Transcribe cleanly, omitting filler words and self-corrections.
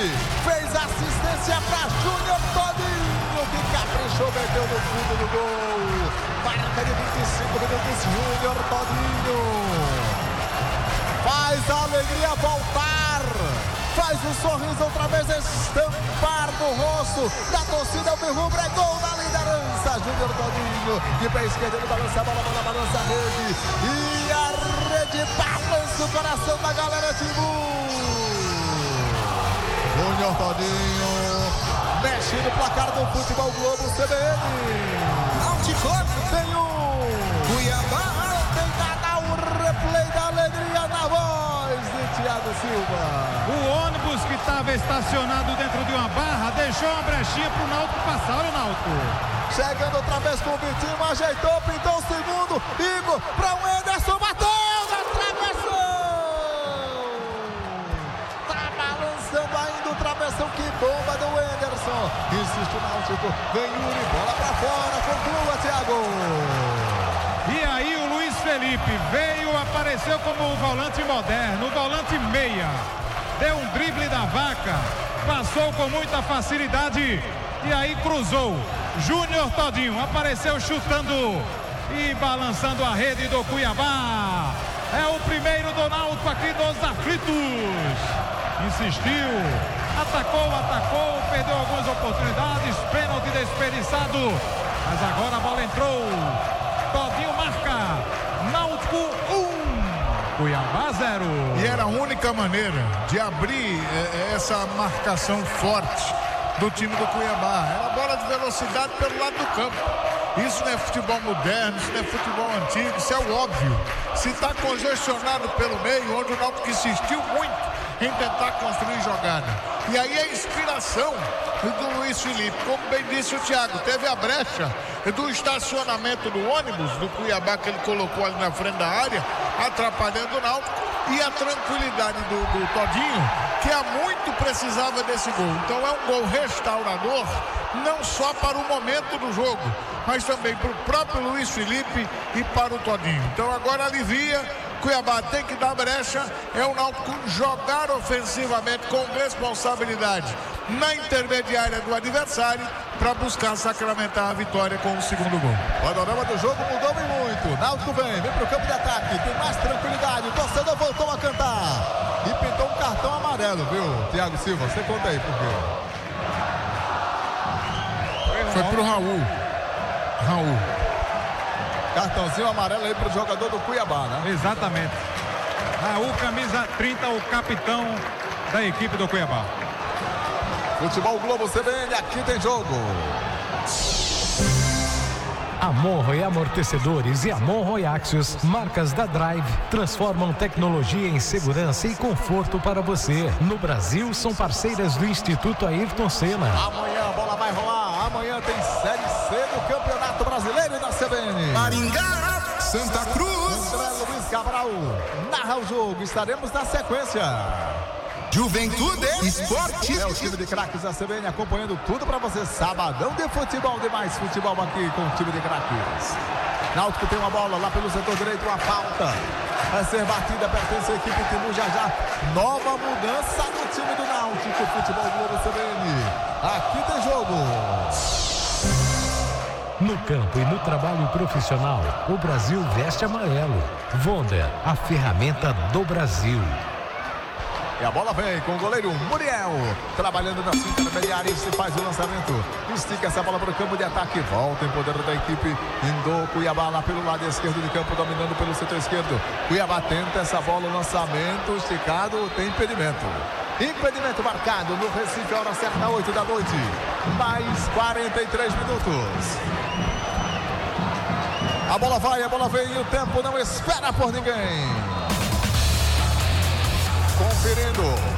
fez assistência para Júnior Todinho, que caprichou, meteu no fundo do gol. Marca de 25 minutos, Júnior Todinho faz a alegria voltar, faz o sorriso outra vez estampar no rosto da torcida alvirrubra. É gol da liderança, Júnior Todinho, de pé esquerdo, ele balança a bola balança a rede, e a rede balança o coração da galera Timbu. Júnior Todinho mexe no placar do Futebol Globo CBN. Náutico tem um, Cuiabá tem nada, o replay da alegria na voz de Thiago Silva. O ônibus que estava estacionado dentro de uma barra deixou uma brechinha para o Náutico passar. Olha o Náutico chegando outra vez com o Vitinho, ajeitou, pintou o segundo, Igor para o Anderson, bateu na travessão. Tá balançando ainda o travessão, que bomba do Anderson. Insiste o Náutico, vem Yuri, bola para fora, conclua, Thiago. E aí o Luiz Felipe veio, apareceu como o volante moderno, o volante meia. Deu um drible da vaca, passou com muita facilidade e aí cruzou. Júnior Todinho apareceu chutando e balançando a rede do Cuiabá. É o primeiro do Náutico aqui nos aflitos. Insistiu, atacou, perdeu algumas oportunidades, pênalti desperdiçado, mas agora a bola entrou. Todinho marca, Náutico 1, Cuiabá 0. E era a única maneira de abrir essa marcação forte do time do Cuiabá. Era bola de velocidade pelo lado do campo. Isso não é futebol moderno, isso não é futebol antigo, isso é o óbvio. Se está congestionado pelo meio, onde o Náutico insistiu muito em tentar construir jogada. E aí a inspiração do Luiz Felipe, como bem disse o Thiago, teve a brecha do estacionamento do ônibus do Cuiabá que ele colocou ali na frente da área, atrapalhando o Náutico, e a tranquilidade do Todinho, que há muito precisava desse gol. Então é um gol restaurador, não só para o momento do jogo, mas também para o próprio Luiz Felipe e para o Todinho. Então agora alivia, Cuiabá tem que dar brecha, é o Náutico jogar ofensivamente com responsabilidade na intermediária do adversário para buscar sacramentar a vitória com o segundo gol. O panorama do jogo mudou e muito. Náutico vem para o campo de ataque, tem mais tranquilidade, o torcedor voltou a cantar e pintou um cartão amarelo, viu, Thiago Silva? Você conta aí por quê? Foi pro Raul. Cartãozinho amarelo aí pro jogador do Cuiabá, né? Exatamente. Raul, camisa 30, o capitão da equipe do Cuiabá. Futebol Globo CBN, aqui tem jogo. Amon e Amortecedores e Amon e Axios, marcas da Drive, transformam tecnologia em segurança e conforto para você. No Brasil, são parceiras do Instituto Ayrton Senna. Amanhã a bola vai rolar. Amanhã tem Série C do Campeonato Brasileiro e da CBN. Maringá, Santa Cruz. André Luiz Cabral narra o jogo. Estaremos na sequência. Juventude Esporte. É o time de craques da CBN acompanhando tudo para você. Sabadão de futebol, de mais futebol aqui com o time de craques. Náutico tem uma bola lá pelo setor direito, uma falta. Vai ser batida, pertence à equipe Timbu já. Nova mudança no time do Náutico. Futebol Globo CBN. Aqui tem jogo. No campo e no trabalho profissional, o Brasil veste amarelo. Wonder, a ferramenta do Brasil. E a bola vem com o goleiro Muriel, trabalhando na sua intermediária e se faz o lançamento. Estica essa bola para o campo de ataque. Volta em poder da equipe do Cuiabá lá pelo lado esquerdo de campo, dominando pelo setor esquerdo. Cuiabá tenta essa bola, o lançamento esticado, tem impedimento. Impedimento marcado no Recife, a hora certa, 8 da noite. Mais 43 minutos. A bola vai, a bola vem e o tempo não espera por ninguém. Conferindo